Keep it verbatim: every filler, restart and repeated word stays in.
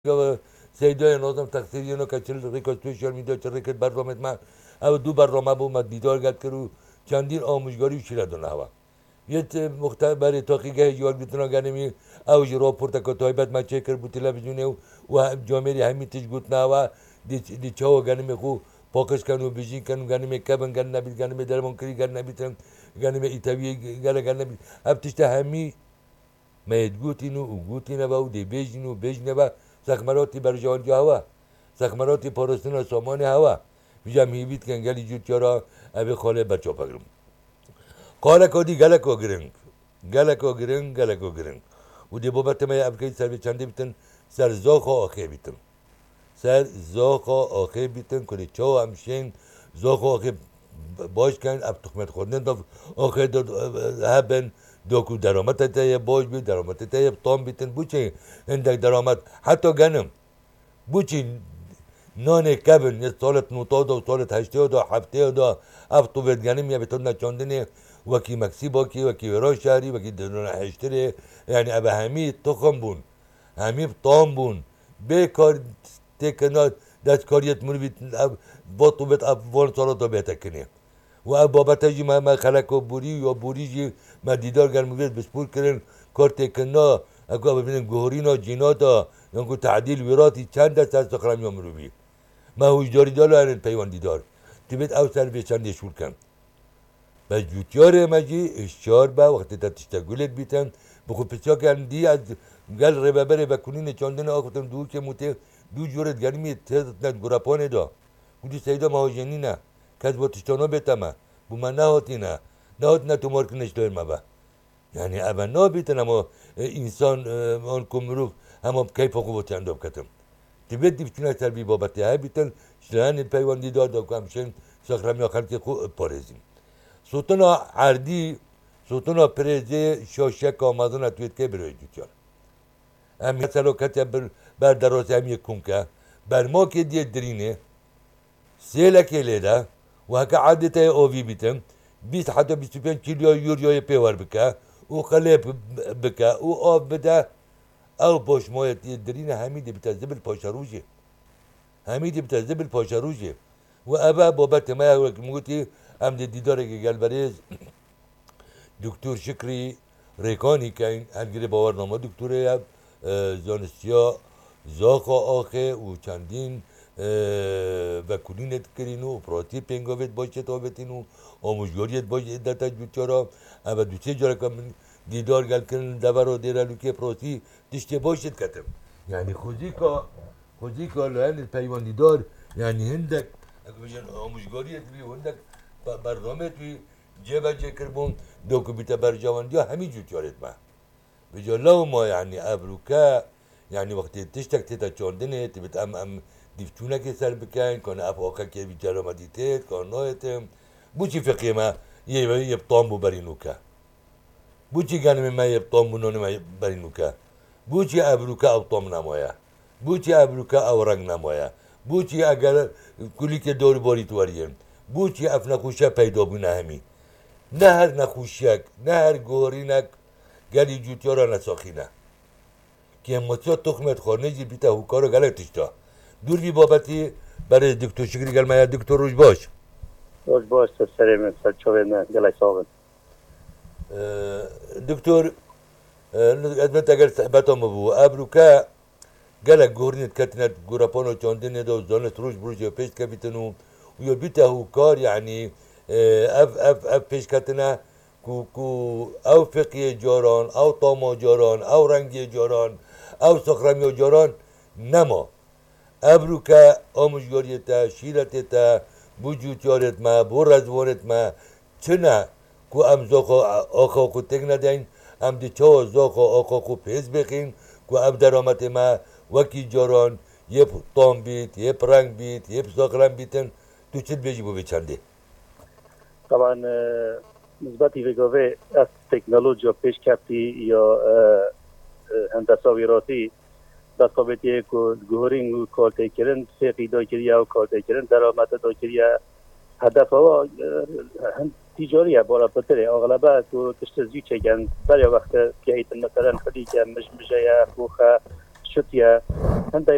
سیدای نازم تقصیری نو که چل ریکا سوشیال میدیا چل ریکت برنامه ما او دو برنامه بو ما دیدار گرد کرو چندین آموزگاری و شیره دونه هوا یه مختبر تحقیقه جوال بیتنا گنمی او جی راپورت که تایبت ما چکر بو تلویزیونه و جامعه همین تیج گوت نوا دی دی چاو گنمی خو پاکش کنو بیجین کنو گنمی کبن گن نبید گنمی درمان کری گن نبیدن گنمی ایتاوی گل گن نبید اب تشته همی مید گوتینو و گوتینه و دی بیجینو بیجنه و سخمراتی بر جوانجا هوا سخمراتی پارستون سامان هوا بیجا میبید که انگلی جوت یارا ابی خاله بچه پگرم قاله کدی گله کو گرنگ گله کو گرنگ گله کو گرنگ و دی بابت ما ابکی سر به چنده بیتن سر زاخا آخه بیتن سر زاخا آخه بیتن کنی چاو همشین زاخا آخه باش کن اب تخمت خوردن داف آخه داد هبن دوکو درامت تایه باش بید درامت تایه طام بیتن بوچه هندک درامت حتی گنم بوچه نان کبن یه سالت نوتا دا و سالت هشته دا هفته دا اب تو بید گنم یا بیتون نچاندنه وکی مکسی باکی وکی وران شهری وکی درون هشتره یعنی اب همی تخم بون همی طام بون بیکار تکنات دست کاریت مونی بیت با تو بیت اب وان سالت دا بیتا کنه و اب بابت جی ما ما خلق و بوری یا بوری جی ما دیدار گرم وید بسپور کردن کار تکنا اگه ببینن گوهرینا جیناتا یا کو تعدیل وراتی چند دست از سخرم یا مروبی ما هوشداری دارو هرن پیوندی دار تبیت او سر به چند شور کن بس جوتیار مجی اشتیار با وقتی تا تشتگولت بیتن بخو پسیا کن دی از گل ربه بره بکنین چاندن آقفتن دو که موته دو جورت گرمی تهدت گراپانه دا بودی سیدا مهاجنی نه کس با تشتانا بیتمه بو من نهاتی نه نهات نه تو مارکنش دایر ما با یعنی اول نه بیتن اما انسان آن کمروف اما کیف خوب و چند کتم تبید دیفتونه سر بی بابتی های بیتن شلهن پیواندی داد و کمشن سخرمی آخر که خوب پارزیم سوتنا عردی سوتنا پریزه شاشک آمازون اتویت که برای دوچار امی سلوکتی بر, بر دراز همی کنکه بر ما که دیه درینه سیله که لیده و هکا عادتا اووی بیتن بیست حتی بیست و پنج کیلو یوریای پیور بکه و خلیب بکه و آب بده او باش مایت درینه همیده بیتا زبل پاشروجه همیده بیتا زبل پاشروجه و ابا بابت ما موتی هم دیداره که گل بریز دکتر شکری ریکانی که این هرگیره باورنامه دکتره زانستیا زاقا آخه و چندین و کلینت کرینو پراتی پنگاویت باشه تا بتینو آموزگاریت باشه دتا جوچارا اما دو سه جاره که دیدار گل کردن دور و دیره لوکه پراتی دشته باشد کتم یعنی خوزی که خوزی که لحن پیوانی دار یعنی هندک اگه بجن آموزگاریت بی هندک برنامه توی جبه جه کربون دوکو بیتا برجواندی ها همی جوچارت ما بجا لو ما یعنی ابروکه یعنی وقتی تشتک تیتا چاندنه تبت ام ام دیفتونه که سر بکن کنه اف آقا که بی جرامتی تید کار نایتم بو چی فقیه ما یه یه بطام بو برینو که بو چی گنم ما یه بطام بو نونه ما برینو که بو چی ابروکه او طام نمایا بو چی ابروکه او رنگ نمایا بو چی اگر کلی که دور باری تواریم بو چی اف نخوشه پیدا بونه همی نه هر نخوشیک نه هر گورینک گلی جوتیارا نساخینه که امتیا تخمت خورنه جی بیتا هوکارو گلکتش تا دور بی بابتی برای دکتر شکری گل مایا دکتر روش باش روش باش سریم سر چوه نه گلای صاحب دکتر ادمت اگر صحبتا مبو ابروکا گلک گورنت کتنت گوراپانو چاندنه دا زانت روش بروش یا پیش کبیتنو و یا بیتا هوکار یعنی اف اف اف پیش کتنه کو کو او فقیه جاران او طاما جاران او رنگی جاران او سخرمی جاران نما ابروکا آموزگاریتا شیرتتا بوجوتیارت ما بو رزوانت ما چنه کو ام زاخا آخا کو تک ندین ام دی چا زاخا آخا کو پیز بخین کو اب درامت ما وکی جاران یه طام بیت یه رنگ بیت یه سخرم بیتن تو چت بیجی بو بچنده طبعا نسبتی بگاوه از تکنولوژی پیش کفتی یا هندسه ویراتی دستاویتی که گوهرینگ و کارتی کردن فقی داکریه و کارتی کردن درآمد داکریه هدف ها تجاریه بالا بطره اغلبه که تشتزی چگن برای وقت که مثلا خلی که مش مجایه خوخه شتیه هنده